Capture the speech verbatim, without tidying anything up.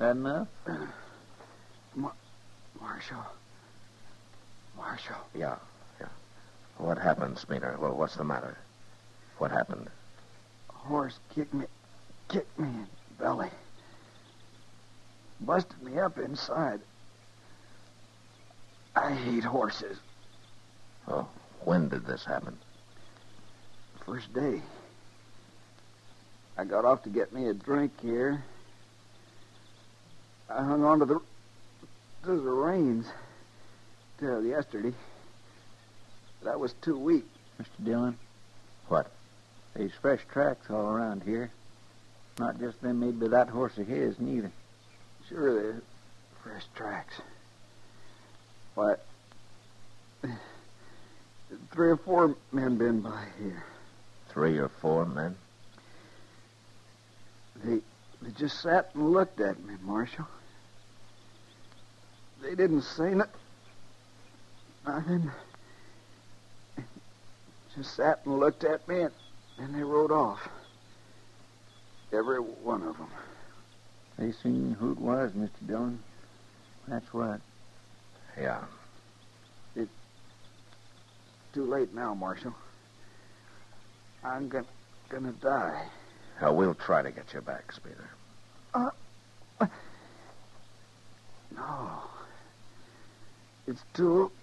That enough? Mar- Marshal. Marshal. Yeah, yeah. What happened, Spooner? Well, what's the matter? What happened? A horse kicked me, kicked me in the belly. Busted me up inside. I hate horses. Oh, when did this happen? First day. I got off to get me a drink here. I hung on to the to the reins till yesterday. But I was too weak. Mister Dillon? What? There's fresh tracks all around here. Not just them made by that horse of his, neither. Sure, there's fresh tracks. Why, three or four men been by here. Three or four men? They, they just sat and looked at me, Marshal. They didn't say no, nothing. Just sat and looked at me, and, and they rode off. Every one of them. They seen who it was, Mister Dillon. That's what. Yeah. Too late now, Marshal. I'm gonna, gonna die. Uh, we'll try to get you back, Spooner. Uh, uh, no. It's too